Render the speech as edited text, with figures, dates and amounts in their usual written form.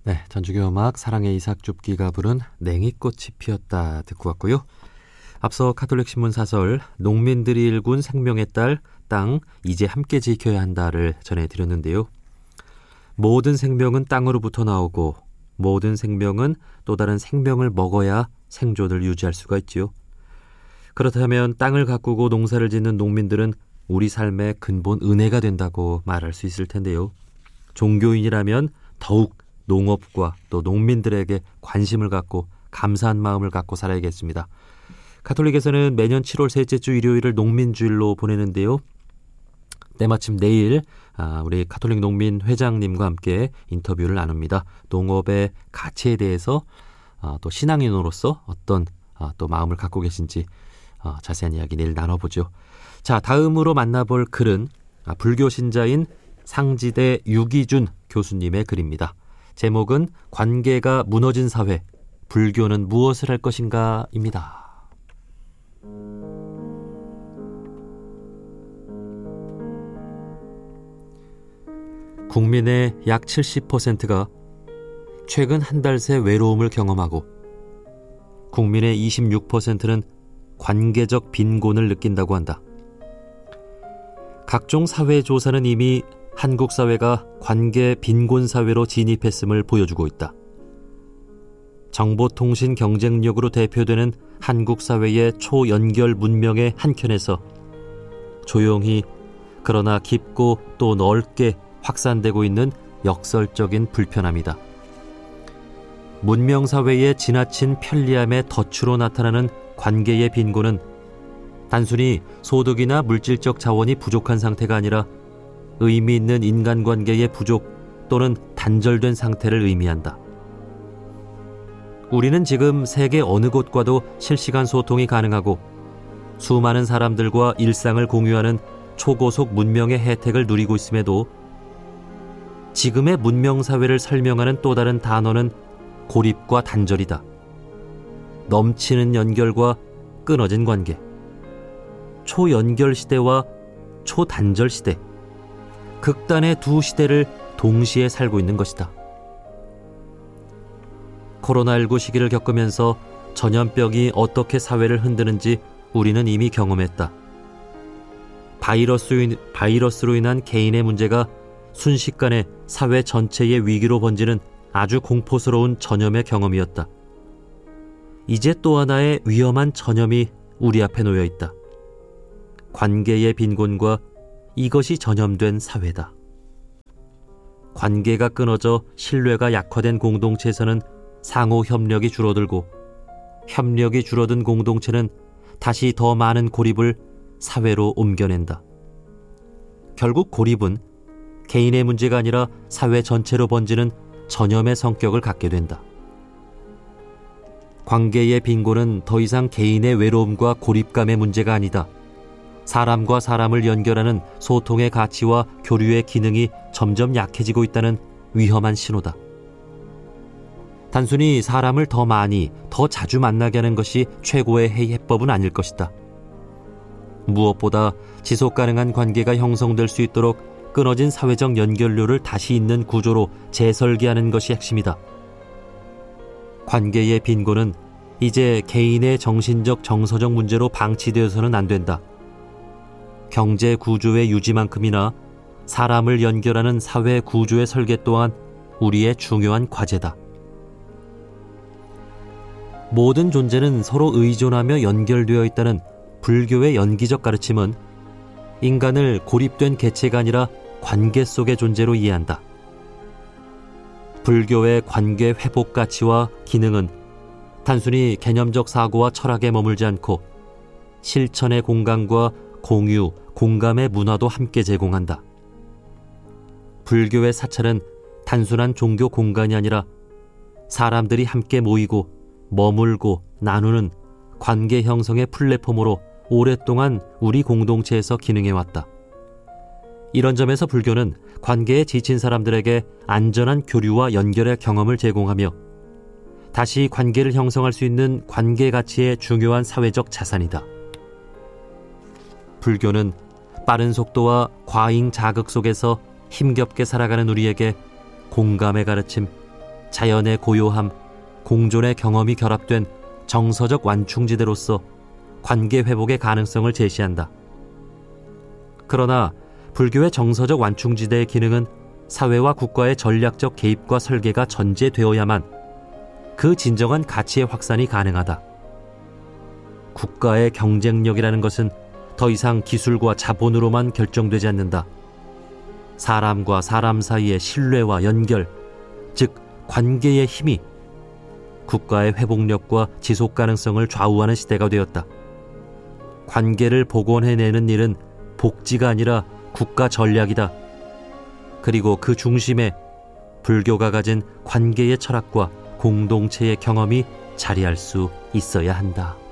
네, 전주교 음악 사랑의 이삭줍기가 부른 냉이꽃이 피었다 듣고 왔고요. 앞서 카톨릭 신문 사설 농민들이 일군 생명의 땅 이제 함께 지켜야 한다를 전해드렸는데요. 모든 생명은 땅으로부터 나오고 모든 생명은 또 다른 생명을 먹어야 생존을 유지할 수가 있지요. 그렇다면 땅을 가꾸고 농사를 짓는 농민들은 우리 삶의 근본 은혜가 된다고 말할 수 있을 텐데요. 종교인이라면 더욱 농업과 또 농민들에게 관심을 갖고 감사한 마음을 갖고 살아야겠습니다. 가톨릭에서는 매년 7월 셋째 주 일요일을 농민주일로 보내는데요. 때마침 내일 우리 가톨릭 농민 회장님과 함께 인터뷰를 나눕니다. 농업의 가치에 대해서 또 신앙인으로서 어떤 또 마음을 갖고 계신지 자세한 이야기 내일 나눠보죠. 자, 다음으로 만나볼 글은 불교 신자인 상지대 유기준 교수님의 글입니다. 제목은 관계가 무너진 사회, 불교는 무엇을 할 것인가 입니다. 국민의 약 70%가 최근 한 달 새 외로움을 경험하고 국민의 26%는 관계적 빈곤을 느낀다고 한다. 각종 사회조사는 이미 한국 사회가 관계 빈곤 사회로 진입했음을 보여주고 있다. 정보통신 경쟁력으로 대표되는 한국 사회의 초연결 문명의 한켠에서 조용히 그러나 깊고 또 넓게 확산되고 있는 역설적인 불편함이다. 문명사회의 지나친 편리함의 덫으로 나타나는 관계의 빈곤은 단순히 소득이나 물질적 자원이 부족한 상태가 아니라 의미 있는 인간관계의 부족 또는 단절된 상태를 의미한다. 우리는 지금 세계 어느 곳과도 실시간 소통이 가능하고 수많은 사람들과 일상을 공유하는 초고속 문명의 혜택을 누리고 있음에도 지금의 문명사회를 설명하는 또 다른 단어는 고립과 단절이다. 넘치는 연결과 끊어진 관계, 초연결 시대와 초단절 시대, 극단의 두 시대를 동시에 살고 있는 것이다. 코로나19 시기를 겪으면서 전염병이 어떻게 사회를 흔드는지 우리는 이미 경험했다. 바이러스로 인한 개인의 문제가 순식간에 사회 전체의 위기로 번지는 아주 공포스러운 전염의 경험이었다. 이제 또 하나의 위험한 전염이 우리 앞에 놓여 있다. 관계의 빈곤과 이것이 전염된 사회다. 관계가 끊어져 신뢰가 약화된 공동체에서는 상호 협력이 줄어들고 협력이 줄어든 공동체는 다시 더 많은 고립을 사회로 옮겨낸다. 결국 고립은 개인의 문제가 아니라 사회 전체로 번지는 전염의 성격을 갖게 된다. 관계의 빈곤은 더 이상 개인의 외로움과 고립감의 문제가 아니다. 사람과 사람을 연결하는 소통의 가치와 교류의 기능이 점점 약해지고 있다는 위험한 신호다. 단순히 사람을 더 많이, 더 자주 만나게 하는 것이 최고의 해법은 아닐 것이다. 무엇보다 지속 가능한 관계가 형성될 수 있도록 끊어진 사회적 연결료를 다시 있는 구조로 재설계하는 것이 핵심이다. 관계의 빈곤은 이제 개인의 정신적 정서적 문제로 방치되어서는 안 된다. 경제 구조의 유지만큼이나 사람을 연결하는 사회 구조의 설계 또한 우리의 중요한 과제다. 모든 존재는 서로 의존하며 연결되어 있다는 불교의 연기적 가르침은 인간을 고립된 개체가 아니라 관계 속의 존재로 이해한다. 불교의 관계 회복 가치와 기능은 단순히 개념적 사고와 철학에 머물지 않고 실천의 공간과 공유, 공감의 문화도 함께 제공한다. 불교의 사찰은 단순한 종교 공간이 아니라 사람들이 함께 모이고 머물고 나누는 관계 형성의 플랫폼으로 오랫동안 우리 공동체에서 기능해왔다. 이런 점에서 불교는 관계에 지친 사람들에게 안전한 교류와 연결의 경험을 제공하며 다시 관계를 형성할 수 있는 관계 가치의 중요한 사회적 자산이다. 불교는 빠른 속도와 과잉 자극 속에서 힘겹게 살아가는 우리에게 공감의 가르침, 자연의 고요함, 공존의 경험이 결합된 정서적 완충지대로서 관계 회복의 가능성을 제시한다. 그러나 불교의 정서적 완충지대의 기능은 사회와 국가의 전략적 개입과 설계가 전제되어야만 그 진정한 가치의 확산이 가능하다. 국가의 경쟁력이라는 것은 더 이상 기술과 자본으로만 결정되지 않는다. 사람과 사람 사이의 신뢰와 연결, 즉 관계의 힘이 국가의 회복력과 지속 가능성을 좌우하는 시대가 되었다. 관계를 복원해내는 일은 복지가 아니라 국가 전략이다. 그리고 그 중심에 불교가 가진 관계의 철학과 공동체의 경험이 자리할 수 있어야 한다.